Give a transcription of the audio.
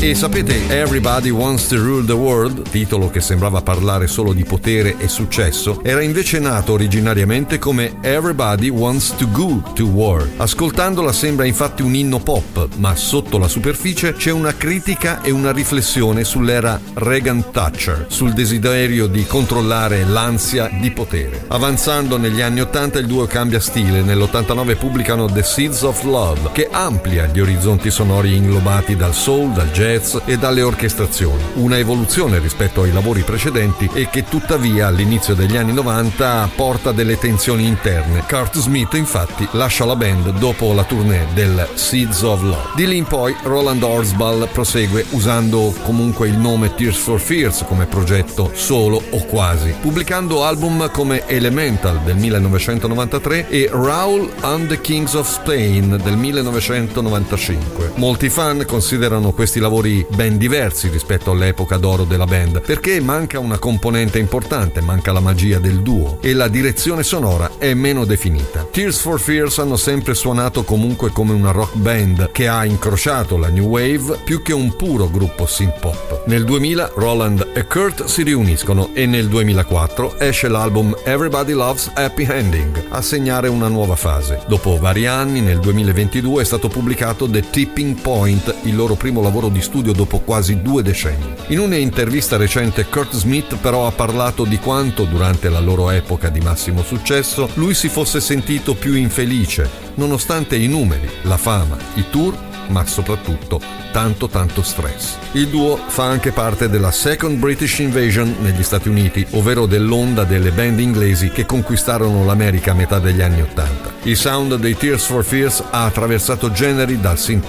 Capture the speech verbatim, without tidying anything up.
E sapete, Everybody Wants to Rule the World, titolo che sembrava parlare solo di potere e successo, era invece nato originariamente come Everybody Wants to Go to War. Ascoltandola sembra infatti un inno pop, ma sotto la superficie c'è una critica e una riflessione sull'era Reagan-Thatcher, sul desiderio di controllare l'ansia di potere. Avanzando negli anni ottanta il duo cambia stile, nell'ottantanove pubblicano The Seeds of Love, che amplia gli orizzonti sonori inglobati dal soul, dal jazz e dalle orchestrazioni. Una evoluzione rispetto ai lavori precedenti e che tuttavia all'inizio degli anni novanta porta delle tensioni interne. Kurt Smith infatti lascia la band dopo la tournée del Seeds of Love. Di lì in poi Roland Orzabal prosegue usando comunque il nome Tears for Fears come progetto solo o quasi, pubblicando album come Elemental del millenovecentonovantatré e Raoul and the Kings of Spain del millenovecentonovantacinque. Molti fan considerano questi lavori ben diversi rispetto all'epoca d'oro della band, perché manca una componente importante, manca la magia del duo e la direzione sonora è meno definita. Tears for Fears hanno sempre suonato comunque come una rock band che ha incrociato la new wave più che un puro gruppo synth pop. Nel duemila Roland e Kurt si riuniscono e nel duemilaquattro esce l'album Everybody Loves Happy Ending a segnare una nuova fase. Dopo vari anni, nel duemilaventidue è stato pubblicato The Tipping Point, il loro primo lavoro di studio dopo quasi due decenni. In un'intervista recente Kurt Smith però ha parlato di quanto durante la loro epoca di massimo successo lui si fosse sentito più infelice, nonostante i numeri, la fama, i tour, ma soprattutto tanto tanto stress. Il duo fa anche parte della Second British Invasion negli Stati Uniti, ovvero dell'onda delle band inglesi che conquistarono l'America a metà degli anni ottanta. Il sound dei Tears for Fears ha attraversato generi dal synth